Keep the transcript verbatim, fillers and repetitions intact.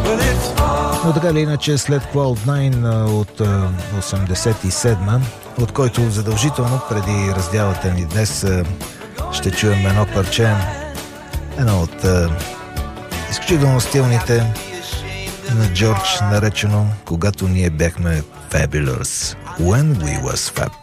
Но така или иначе след Cloud Nine от осемдесет и седма, от който задължително преди разделата ни днес ще чуем едно парче, едно от изключително стилните на Джордж, наречено "Когато ние бяхме Fabulous", When We Was Fab.